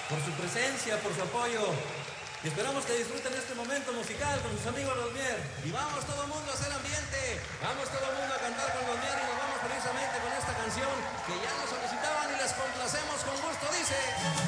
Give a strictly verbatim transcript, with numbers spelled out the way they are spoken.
por su presencia, por su apoyo. Y esperamos que disfruten este momento musical con sus amigos los Mier. Y vamos todo el mundo a hacer ambiente. Vamos todo el mundo a cantar con los Mier y nos vamos precisamente con esta canción que ya nos solicitaban y les complacemos con gusto. Dice...